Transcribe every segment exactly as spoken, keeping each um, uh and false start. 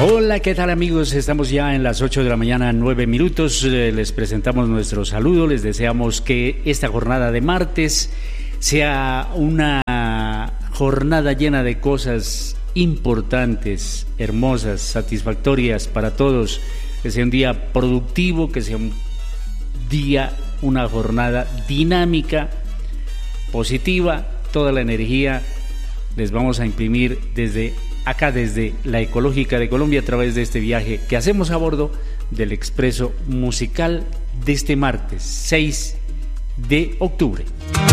Hola, ¿qué tal amigos? Estamos ya en las ocho de la mañana, nueve minutos. Eh, les presentamos nuestro saludo. Les deseamos que esta jornada de martes sea una jornada llena de cosas importantes, hermosas, satisfactorias para todos. Que sea un día productivo, que sea un día, una jornada dinámica, positiva. Toda la energía les vamos a imprimir desde acá, desde la Ecológica de Colombia, a través de este viaje que hacemos a bordo del Expreso Musical de este martes seis de octubre.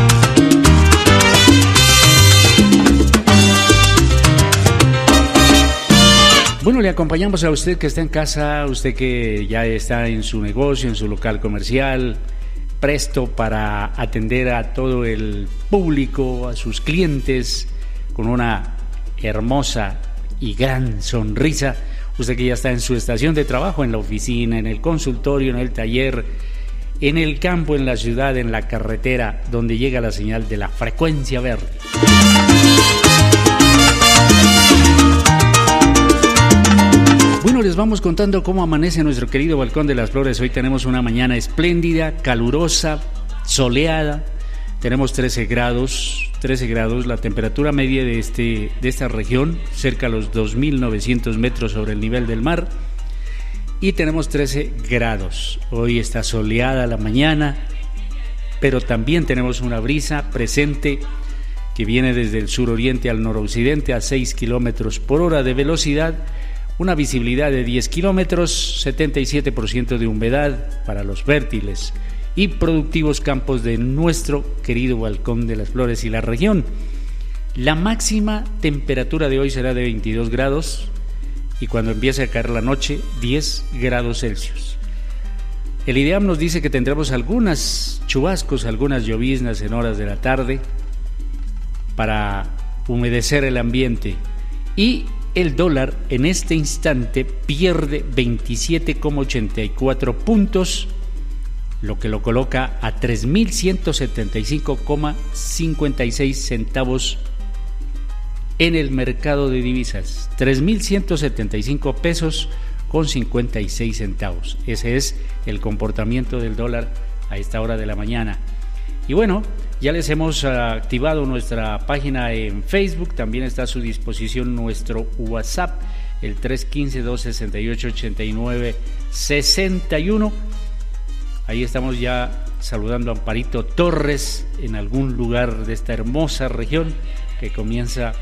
Bueno, le acompañamos a usted que está en casa, usted que ya está en su negocio, en su local comercial, presto para atender a todo el público, a sus clientes, con una hermosa y gran sonrisa. Usted que ya está en su estación de trabajo, en la oficina, en el consultorio, en el taller, en el campo, en la ciudad, en la carretera, donde llega la señal de la frecuencia verde. Bueno, les vamos contando cómo amanece nuestro querido Balcón de las Flores. Hoy tenemos una mañana espléndida, calurosa, soleada. Tenemos trece grados, trece grados, la temperatura media de, este, de esta región, cerca de los dos mil novecientos metros sobre el nivel del mar, y tenemos trece grados. Hoy está soleada la mañana, pero también tenemos una brisa presente que viene desde el suroriente al noroccidente a seis kilómetros por hora de velocidad, una visibilidad de diez kilómetros, setenta y siete por ciento de humedad para los fértiles y productivos campos de nuestro querido Balcón de las Flores y la región. La máxima temperatura de hoy será de veintidós grados y cuando empiece a caer la noche, diez grados Celsius. El IDEAM nos dice que tendremos algunas chubascos, algunas lloviznas en horas de la tarde para humedecer el ambiente, y el dólar en este instante pierde veintisiete coma ochenta y cuatro puntos, lo que lo coloca a tres mil ciento setenta y cinco coma cincuenta y seis centavos en el mercado de divisas. tres mil ciento setenta y cinco pesos con cincuenta y seis centavos. Ese es el comportamiento del dólar a esta hora de la mañana. Y bueno, ya les hemos activado nuestra página en Facebook, también está a su disposición nuestro WhatsApp, el tres uno cinco, dos seis ocho, ocho nueve seis uno. Ahí estamos ya saludando a Amparito Torres en algún lugar de esta hermosa región que comienza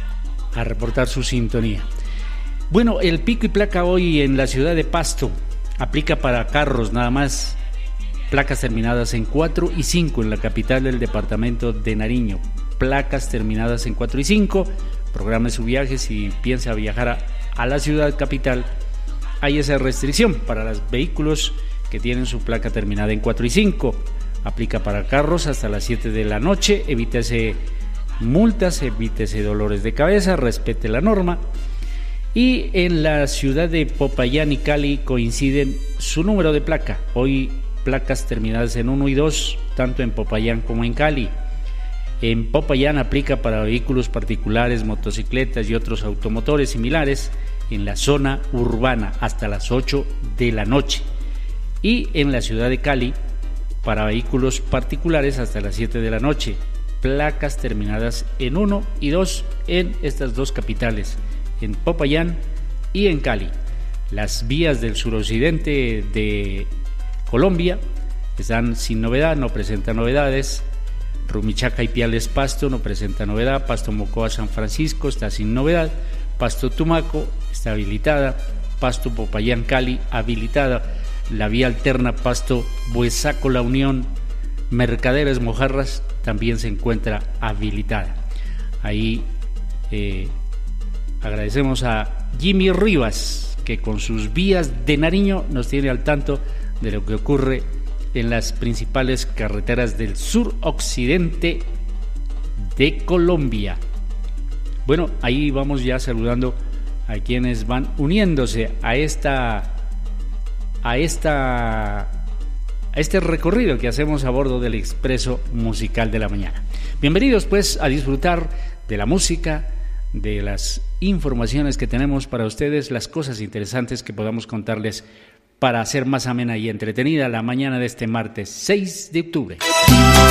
a reportar su sintonía. Bueno, el pico y placa hoy en la ciudad de Pasto aplica para carros nada más, placas terminadas en cuatro y cinco en la capital del departamento de Nariño, placas terminadas en cuatro y cinco, programe su viaje si piensa viajar a, a la ciudad capital. Hay esa restricción para los vehículos que tienen su placa terminada en cuatro y cinco, aplica para carros hasta las siete de la noche, evítese multas, evítese dolores de cabeza, respete la norma. Y en la ciudad de Popayán y Cali coinciden su número de placa, hoy placas terminadas en uno y dos, tanto en Popayán como en Cali. En Popayán aplica para vehículos particulares, motocicletas y otros automotores similares en la zona urbana hasta las ocho de la noche. Y en la ciudad de Cali para vehículos particulares hasta las siete de la noche, placas terminadas en uno y dos en estas dos capitales, en Popayán y en Cali. Las vías del suroccidente de Colombia están sin novedad, no presentan novedades. Rumichaca y Piales Pasto no presenta novedad. Pasto Mocoa San Francisco está sin novedad. Pasto Tumaco está habilitada. Pasto Popayán Cali habilitada. La vía alterna Pasto Buesaco La Unión Mercaderes Mojarras también se encuentra habilitada. Ahí eh, agradecemos a Jimmy Rivas, que con sus vías de Nariño nos tiene al tanto de lo que ocurre en las principales carreteras del suroccidente de Colombia. Bueno, ahí vamos ya saludando a quienes van uniéndose a esta a esta a este recorrido que hacemos a bordo del Expreso Musical de la Mañana. Bienvenidos pues a disfrutar de la música, de las informaciones que tenemos para ustedes, las cosas interesantes que podamos contarles para hacer más amena y entretenida la mañana de este martes seis de octubre.